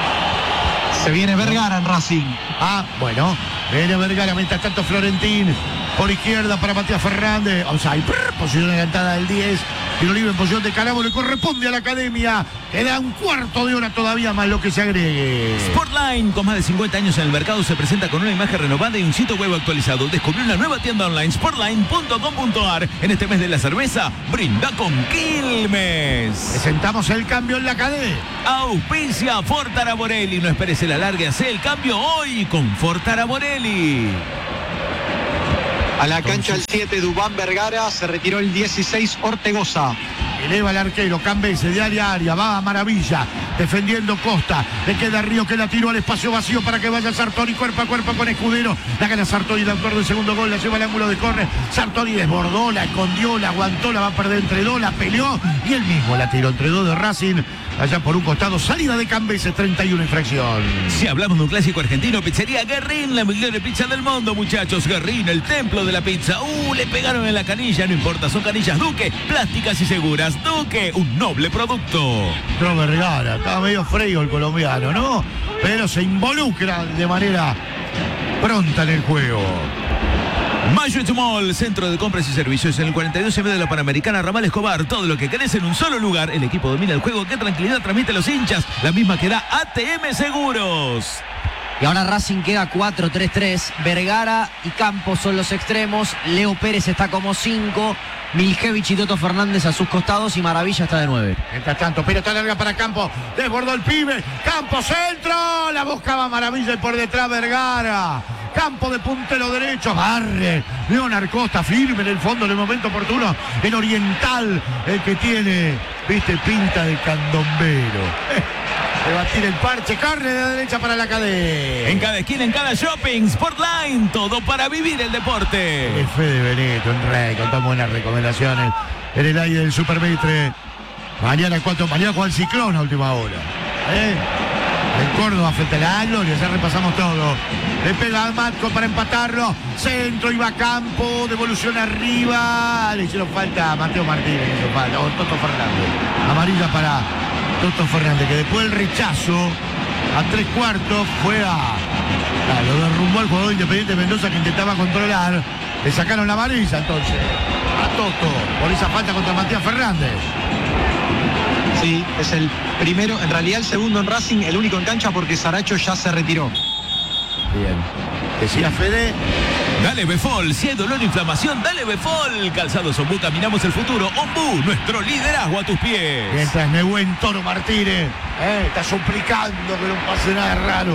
Se viene Vergara en Racing. Bueno, viene Vergara, mientras tanto Florentín por izquierda para Matías Fernández. Offside, posición adelantada del 10. Tiro libre en posición de Calabo, le corresponde a la Academia. Queda un cuarto de hora todavía más lo que se agregue. Sportline, con más de 50 años en el mercado, se presenta con una imagen renovada y un sitio web actualizado. Descubrió una nueva tienda online, sportline.com.ar. En este mes de la cerveza, brinda con Quilmes. Presentamos el cambio en la cadena. Auspicia Fortara Morelli. No esperes el alargue, hace el cambio hoy con Fortara Morelli. A la cancha el 7, Dubán Vergara. Se retiró el 16, Ortegoza. Eleva el arquero, Cambese de área a área, va a Maravilla, defendiendo Costa, le queda Río que la tiró al espacio vacío para que vaya Sartori, cuerpo a cuerpo con Escudero, la gana Sartori, el autor del segundo gol, la lleva al ángulo de córner, Sartori desbordó, la escondió, la aguantó, la va a perder entre dos, la peleó y él mismo la tiró entre dos de Racing, allá por un costado, salida de Cambese, 31 infracción. Si hablamos de un clásico argentino, pizzería Guerrín, la mejor pizza del mundo, muchachos. Guerrín, el templo de la pizza. Le pegaron en la canilla, no importa, son canillas Duque, plásticas y seguras. Duque, un noble producto. Entró Vergara, estaba medio frío el colombiano, ¿no? Pero se involucra de manera pronta en el juego. Majut Mall, centro de compras y servicios en el 42 de la Panamericana, Ramal Escobar. Todo lo que querés en un solo lugar. El equipo domina el juego. Qué tranquilidad transmite a los hinchas. La misma que da ATM Seguros. Y ahora Racing queda 4-3-3. Vergara y Campos son los extremos. Leo Pérez está como 5. Miljevich y Toto Fernández a sus costados y Maravilla está de 9. Mientras tanto, pelota larga para Campos. Desbordó el pibe. Campos, centro. La buscaba Maravilla y por detrás Vergara. Campo de puntero derecho, barre Leonard Costa, firme en el fondo en el momento oportuno, el oriental, el que tiene, viste, pinta de candombero. Le va a tirar el parche, carne de derecha para la cadena. En cada esquina, en cada shopping, Sportline, todo para vivir el deporte. El Fede Benetton, Rey, con tan buenas recomendaciones en el aire del Supermitre. Mañana juega el Ciclón a última hora. En Córdoba frente a la Gloria, ya repasamos todo. Le pega a Matco para empatarlo. Centro, iba a campo, devolución arriba. Le hicieron falta a Mateo Martínez, le hizo falta. O Toto Fernández. Amarilla para Toto Fernández, que después del rechazo a 3/4 fue lo derrumbó al jugador Independiente Mendoza que intentaba controlar. Le sacaron la amarilla entonces a Toto por esa falta contra Matías Fernández. Sí, es el primero, en realidad el segundo en Racing, el único en cancha porque Saracho ya se retiró. Bien. Decía Fede. Dale Befol, si hay dolor o inflamación, dale Befol. Calzados Ombú, caminamos el futuro. Ombú, nuestro liderazgo a tus pies. Mientras Nehuen Toro Martínez está suplicando que no pase nada raro.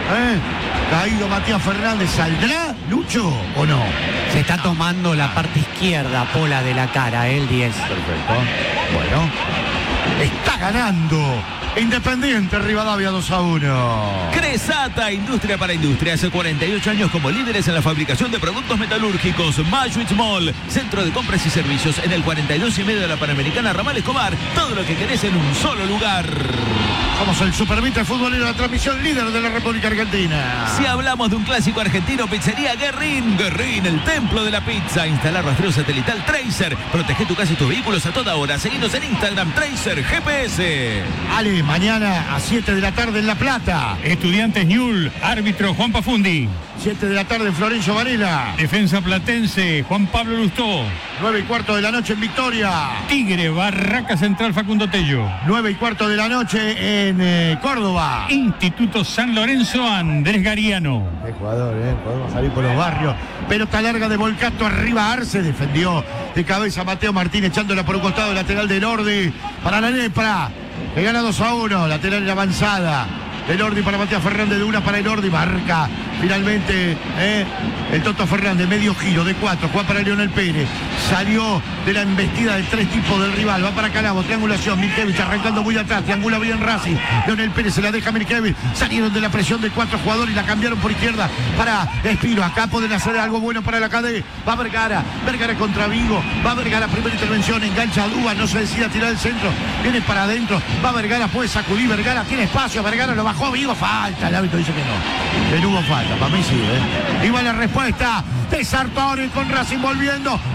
Caído Matías Fernández, ¿saldrá Lucho o no? Se está tomando la parte izquierda, Pola, de la cara, el 10. Perfecto. Bueno. Está ganando Independiente Rivadavia 2-1. Cresata, industria para industria. Hace 48 años como líderes en la fabricación de productos metalúrgicos. Majut Mall, centro de compras y servicios en el 42 y medio de la Panamericana, Ramal Escobar. Todo lo que querés en un solo lugar. Somos el Supermitre Futbolero, la transmisión líder de la República Argentina. Si hablamos de un clásico argentino, pizzería Guerrín. Guerrín, el templo de la pizza. Instalar rastreo satelital Tracer. Protege tu casa y tus vehículos a toda hora. Seguinos en Instagram, Tracer GPS. Ale, mañana a 7 de la tarde en La Plata. Estudiantes Ñul, árbitro Juan Pafundi. 7 de la tarde en Florencio Varela. Defensa Platense, Juan Pablo Lustó. 9:15 de la noche en Victoria. Tigre, Barraca Central, Facundo Tello. 9:15 de la noche en Córdoba. Instituto San Lorenzo, Andrés Gariano. Qué jugador, podemos salir por los barrios. Pelota larga de Volcato, arriba Arce, defendió de cabeza Mateo Martínez, echándola por un costado lateral de Lordi para la Nepra, que gana 2-1, lateral en avanzada. Elordi para Matías Fernández, de una para Elordi, marca finalmente el Toto Fernández, medio giro de 4, juega para Leonel Pérez, salió de la embestida de 3 tipos del rival, va para Calabo, triangulación, Miljevich arrancando muy atrás, triangula bien Racing, Leonel Pérez se la deja Miljevich, salieron de la presión de 4 jugadores y la cambiaron por izquierda para Espino, acá pueden hacer algo bueno para la cadena, va Vergara, Vergara contra Vigo, va Vergara, primera intervención, engancha a Dúa, no se decide a tirar el centro, viene para adentro, va Vergara, puede sacudir, Vergara tiene espacio, Vergara lo bajó Vigo, falta, el árbitro dice que no hubo falta, para mí sí, Iba la respuesta de Sartori con Racing volviendo, 4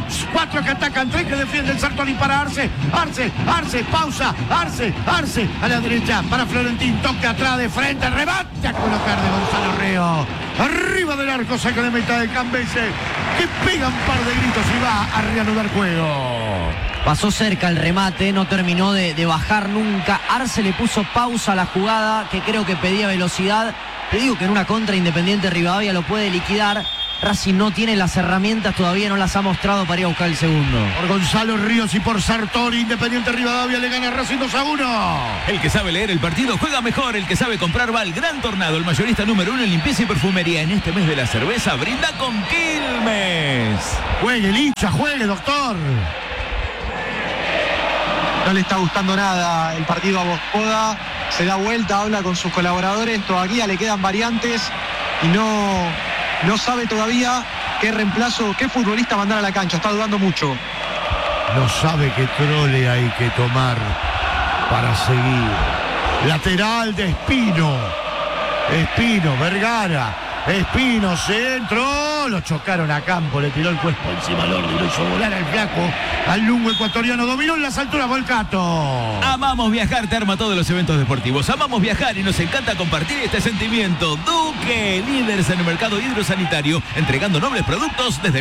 4 que atacan, 3 que defienden. Sartori para Arce, pausa, Arce, a la derecha para Florentín, toque atrás de frente, remate a colocar de Gonzalo Río. Arriba del arco, saca de meta de Cambese, que pega un par de gritos y va a reanudar juego. Pasó cerca el remate, no terminó de bajar nunca. Arce le puso pausa a la jugada, que creo que pedía velocidad. Te digo que en una contra Independiente Rivadavia lo puede liquidar. Racing no tiene las herramientas, todavía no las ha mostrado para ir a buscar el segundo. Por Gonzalo Ríos y por Sartori, Independiente Rivadavia le gana a Racing 2-1. El que sabe leer el partido juega mejor. El que sabe comprar va al Gran Tornado, el mayorista número 1 en limpieza y perfumería. En este mes de la cerveza brinda con Quilmes. Juegue, Licha, juegue, doctor. No le está gustando nada el partido a Boskoda. Se da vuelta, habla con sus colaboradores. Todavía le quedan variantes y no sabe todavía qué reemplazo, qué futbolista mandar a la cancha. Está dudando mucho. No sabe qué trole hay que tomar para seguir. Lateral de Espino, Vergara, Espino, centro, lo chocaron a campo, le tiró el cuerpo encima al Ordi, lo hizo volar al flaco, al lungo ecuatoriano, dominó en las alturas Volcato. Amamos viajar, te arma todos los eventos deportivos. Amamos viajar y nos encanta compartir este sentimiento. Duque, líderes en el mercado hidrosanitario, entregando nobles productos desde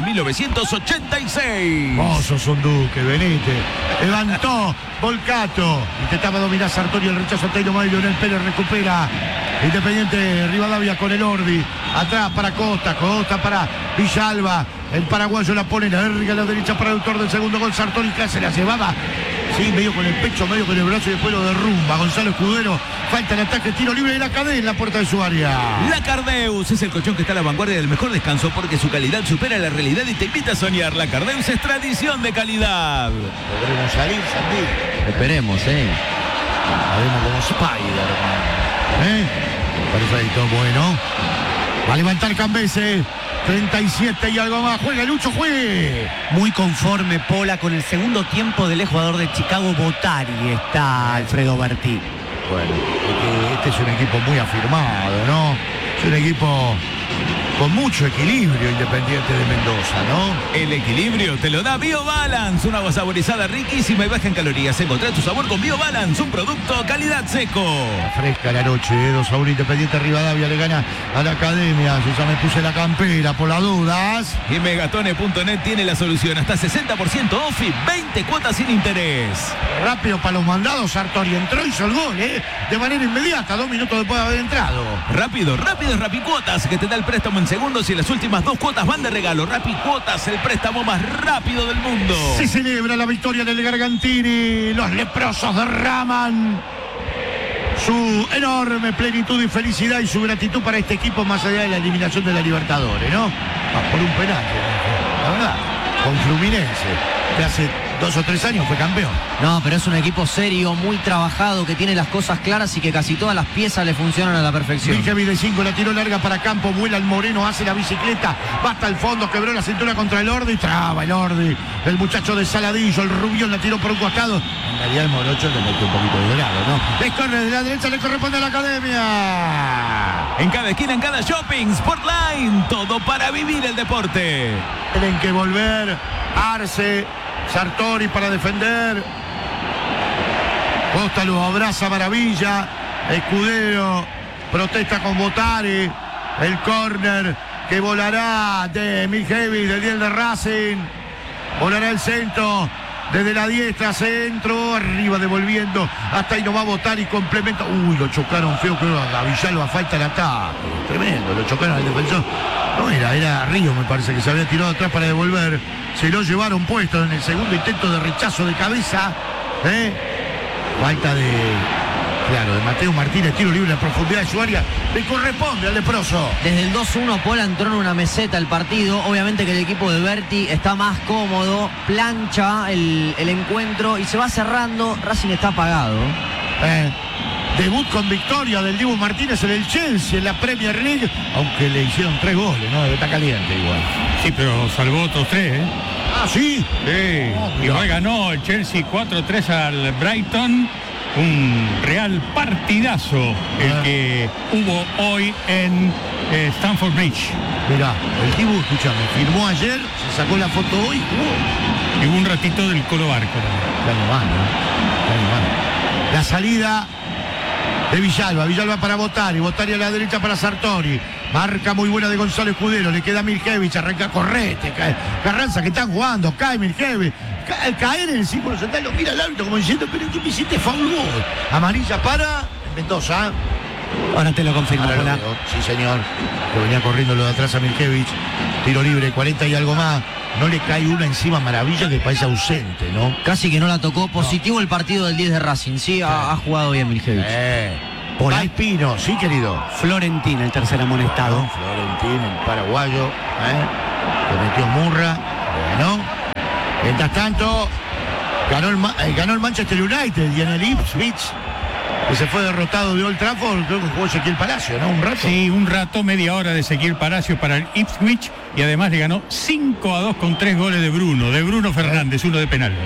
1986. Vos sos un Duque, venite. Levantó Volcato, intentaba dominar Sartori, el rechazo Taylor May, Leonel Pérez recupera. Independiente Rivadavia con el Ordi, atrás para Costa para Villalba, el paraguayo la pone, la erga a la derecha para el autor del segundo gol, Sartori, que se la llevaba, sí, medio con el pecho, medio con el brazo y después lo derrumba Gonzalo Escudero, falta el ataque, tiro libre de la cadena en la puerta de su área. La Cardeus es el colchón que está a la vanguardia del mejor descanso porque su calidad supera la realidad y te invita a soñar. La Cardeus es tradición de calidad. Podremos salir, Sandy. Esperemos, Haremos como Spider-Man. Perfecto, bueno. Va a levantar Cambese. 37 y algo más. Juega Lucho, juegue. Muy conforme Pola con el segundo tiempo del jugador de Chicago, Botari. Está Alfredo Berti. Bueno, este es un equipo muy afirmado, ¿no? Es un equipo con mucho equilibrio, Independiente de Mendoza, ¿no? El equilibrio te lo da BioBalance, un agua saborizada riquísima y baja en calorías. Encontrá tu sabor con BioBalance, un producto calidad seco. Fresca la noche, 2-1 Independiente Rivadavia le gana a la Academia. Yo ya me puse la campera por las dudas. Y Megatone.net tiene la solución, hasta 60% off y 20 cuotas sin interés. Rápido para los mandados, Sartori entró y hizo el gol, de manera inmediata, 2 minutos después de haber entrado. Rápido es Rapicuotas, que te da el préstamo en segundos y las últimas 2 cuotas van de regalo. Rapicuotas, el préstamo más rápido del mundo. Se celebra la victoria del Gargantini. Los leprosos derraman su enorme plenitud y felicidad y su gratitud para este equipo más allá de la eliminación de la Libertadores, ¿no? Por un penal, la verdad, con Fluminense, que hace 2 o 3 años fue campeón. No, pero es un equipo serio, muy trabajado, que tiene las cosas claras y que casi todas las piezas le funcionan a la perfección. Viljavi de 5, la tiró larga para Campo, vuela el Moreno, hace la bicicleta, va hasta el fondo, quebró la cintura contra el Ordi, traba el Ordi, el muchacho de Saladillo, el Rubión la tiró por un costado. En realidad el Morocho le mete un poquito de grado, ¿no? Le corre de la derecha, le corresponde a la Academia. En cada esquina, en cada shopping, Sportline, todo para vivir el deporte. Tienen que volver Arce, Sartori para defender. Costa lo abraza maravilla. Escudero protesta con Botari. El córner que volará de Miljevi, del 10 de Racing. Volará el centro desde la diestra, centro, arriba devolviendo. Hasta ahí no va Botari, complementa. Uy, lo chocaron feo, creo a Villalba, falta el ataque. Tremendo, lo chocaron al defensor. No era Río, me parece, que se había tirado atrás para devolver. Se lo llevaron puesto en el segundo intento de rechazo de cabeza. Falta de Mateo Martínez, tiro libre a profundidad de su área. Le corresponde al leproso. Desde el 2-1 Pola entró en una meseta el partido. Obviamente que el equipo de Berti está más cómodo, plancha el encuentro y se va cerrando. Racing está apagado. Debut con victoria del Dibu Martínez en el Chelsea en la Premier League, aunque le hicieron 3 goles, ¿no? Está caliente igual. Sí, pero salvó otros 3, Ah, ¿sí? Sí. Igual ganó el Chelsea 4-3 al Brighton. Un real partidazo el que hubo hoy en Stamford Bridge. Mirá, el Dibu, escúchame, firmó ayer, se sacó la foto hoy, jugó. Y hubo un ratito del Colo Barco también. Qué animal, ¿no? Qué animal. La salida de Villalba para Botari a la derecha para Sartori. Marca muy buena de Gonzalo Escudero, le queda Milkevich, arranca Correte, cae Carranza que están jugando, cae Milkevich. Caer en el círculo central, lo mira el árbitro como diciendo, pero tú me hiciste foul. Amarilla para Mendoza. Ahora te lo confirmo. Ahora lo veo. Sí, señor. Que venía corriendo lo de atrás a Milkevich. Tiro libre, 40 y algo más. No le cae una encima, Maravilla, que parece ausente, ¿no? Casi que no la tocó. Positivo el partido del 10 de Racing. Sí, ha jugado bien Milkevich. Hola. Espino, sí, querido. Florentín, el tercer amonestado. Florentín, el paraguayo. Le metió Murra. Bueno. Mientras tanto, ganó el Manchester United y en el Ipswich, que se fue derrotado de Old Trafford, creo que jugó Ezequiel Palacio, ¿no? Un rato. Sí, un rato, media hora de Ezequiel Palacio para el Ipswich y además le ganó 5-2 con 3 goles de Bruno Fernández, uno de penal.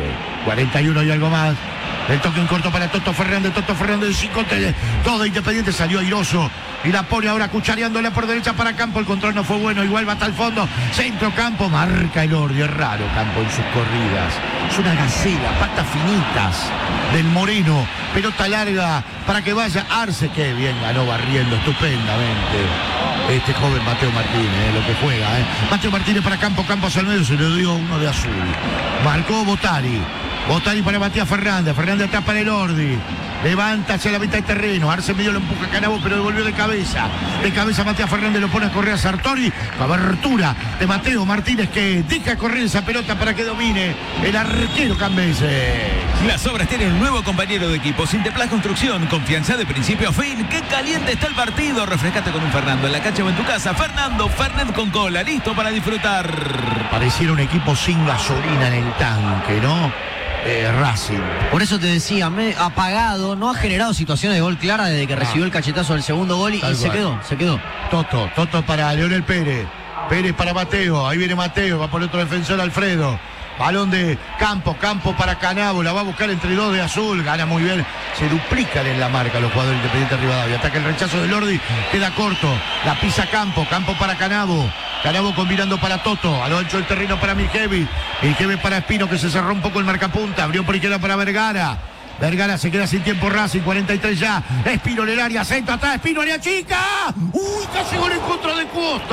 41 y algo más. El toque en corto para Toto Fernández de 5, todo Independiente salió airoso y la pone ahora cuchareándola por derecha para Campo. El control no fue bueno, igual va hasta el fondo. Centro Campo, marca el Ordi, es raro Campo en sus corridas. Es una gacela, patas finitas del Moreno, pelota larga para que vaya Arce, que bien ganó barriendo estupendamente este joven Mateo Martínez, lo que juega. Mateo Martínez para Campo hacia el medio, se le dio uno de azul. Marcó Botari para Matías Fernández atrás para el Ordi. Levanta hacia la mitad de terreno. Arce medio lo empuja a Canabo, pero devolvió de cabeza. Matías Fernández lo pone a correr a Sartori. Cobertura de Mateo Martínez, que deja correr esa pelota para que domine el arquero Cambeses. Las Obras tienen un nuevo compañero de equipo. Sinterplas Construcción, confianza de principio a fin. ¡Qué caliente está el partido! Refrescate con un Fernando en la cancha o en tu casa. Fernando Fernet con cola, listo para disfrutar. Pareciera un equipo sin gasolina en el tanque, ¿no? Racing. Por eso te decía, apagado, no ha generado situaciones de gol clara desde que recibió el cachetazo del segundo gol y se quedó. Toto para Leonel Pérez para Mateo, ahí viene Mateo, va por otro defensor Alfredo. Balón de Campo para Canabo, la va a buscar entre dos de azul, gana muy bien, se duplican en la marca los jugadores Independiente Rivadavia. Ataca el rechazo del Ordi, queda corto, la pisa Campo para Canabo combinando para Toto, a lo ancho del terreno para Milkevich para Espino, que se cerró un poco el marcapunta, abrió por izquierda para Vergara se queda sin tiempo Racing, 43 ya, Espino en el área, centro atrás, Espino área chica, casi gol en contra de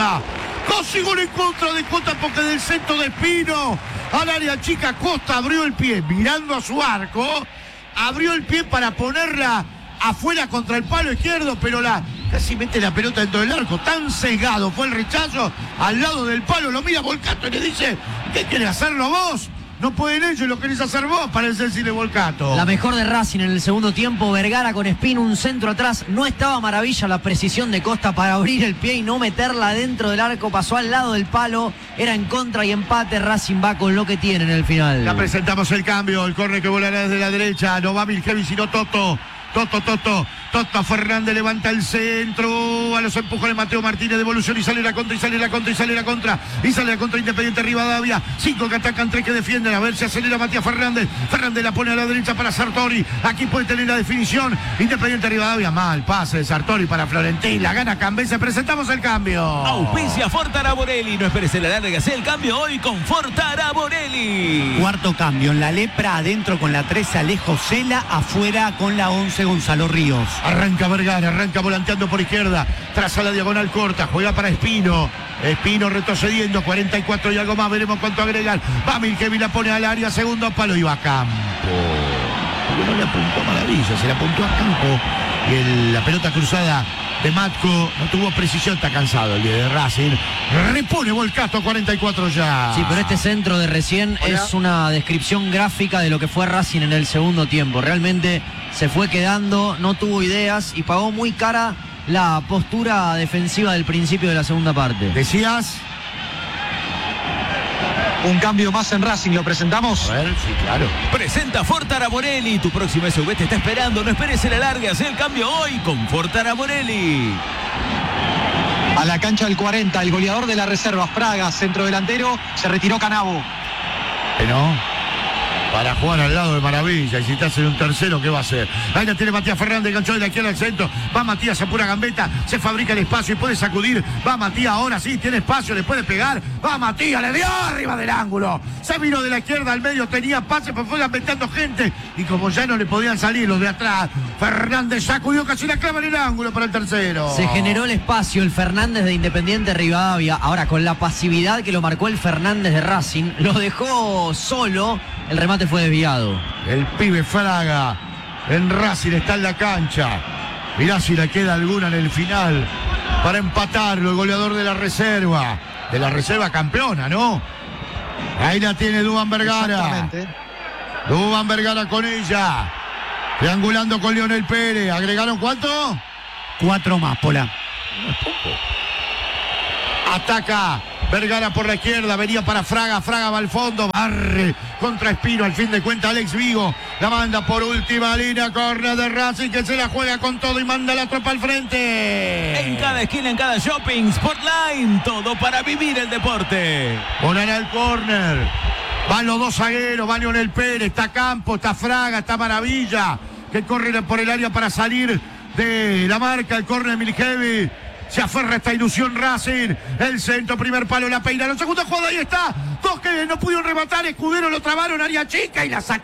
Costa, porque del centro de Espino al área chica, Costa abrió el pie, mirando a su arco, abrió el pie para ponerla afuera contra el palo izquierdo, pero casi mete la pelota dentro del arco, tan cegado fue el rechazo, al lado del palo, lo mira Volcato y le dice, ¿qué querés hacerlo vos? No pueden ellos, lo querés hacer vos, parece decirle Volcato. La mejor de Racing en el segundo tiempo, Vergara con Espino, un centro atrás, no estaba Maravilla, la precisión de Costa para abrir el pie y no meterla dentro del arco, pasó al lado del palo, era en contra y empate, Racing va con lo que tiene en el final. Ya presentamos el cambio, el córner que volará desde la derecha, no va Milkevich sino Toto Fernández levanta el centro, a los empujones Mateo Martínez, devolución y sale la contra Independiente Rivadavia, 5 que atacan, 3 que defienden, a ver si acelera Matías Fernández la pone a la derecha para Sartori, aquí puede tener la definición Independiente Rivadavia, mal pase de Sartori para Florentín, la gana Cambeses, presentamos el cambio. Auspicia Fortaraborelli, no esperes la larga, sea el cambio hoy con Fortaraborelli. Cuarto cambio, en la lepra adentro con la 13 Alejo Cela, afuera con la 11 Gonzalo Ríos. Arranca Vergara, volanteando por izquierda, traza la diagonal corta, juega para Espino retrocediendo, 44 y algo más, veremos cuánto agregan. Va Milkevich, la pone al área, segundo palo y va a Campo. Porque no le apuntó a Maravilla, se le apuntó a Campo y la pelota cruzada de Matco no tuvo precisión, está cansado el de Racing. Repone Volcato, 44 ya. Sí, pero este centro de recién es una descripción gráfica de lo que fue Racing en el segundo tiempo. Realmente se fue quedando, no tuvo ideas y pagó muy cara la postura defensiva del principio de la segunda parte. ¿Decías? Un cambio más en Racing, ¿lo presentamos? A ver, sí, claro. Presenta Fortaraborelli, tu próximo SUV te está esperando, no esperes el alargue, haz el cambio hoy con Fortaraborelli. A la cancha del 40, el goleador de la reserva, Fraga, centro delantero, se retiró Canabo. No. para jugar al lado de Maravilla. Y si te hacen un tercero, ¿qué va a hacer? Ahí la tiene Matías Fernández, ganchó de la izquierda al centro. Va Matías a pura gambeta, se fabrica el espacio y puede sacudir. Va Matías, ahora sí, tiene espacio, le puede pegar. Va Matías, le dio arriba del ángulo. Se vino de la izquierda al medio, tenía pase, pero fue gambeteando gente. Y como ya no le podían salir los de atrás, Fernández sacudió, casi la clava en el ángulo para el tercero. Se generó el espacio el Fernández de Independiente Rivadavia. Ahora, con la pasividad que lo marcó el Fernández de Racing, lo dejó solo. El remate fue desviado. El pibe Fraga en Racing está en la cancha. Mirá si le queda alguna en el final para empatarlo, el goleador de la reserva. De la reserva campeona, ¿no? Ahí la tiene Duván Vergara. Exactamente. Duván Vergara con ella. Triangulando con Lionel Pérez. ¿Agregaron cuánto? 4 más, Pola. Ataca Vergara por la izquierda, venía para Fraga, Fraga va al fondo, barre contra Espino, al fin de cuentas Alex Vigo, la manda por última línea, córner de Racing que se la juega con todo y manda la tropa al frente. En cada esquina, en cada shopping, Sportline, todo para vivir el deporte. Ponen al córner, van los dos zagueros, va Lionel Pérez, está Campos, está Fraga, está Maravilla, que corre por el área para salir de la marca, el córner de Miljevic. Se aferra esta ilusión Racing. El centro, primer palo, la peina. La segunda jugada, ahí está. Dos que no pudieron rematar. Escudero lo trabaron, área chica y la saca.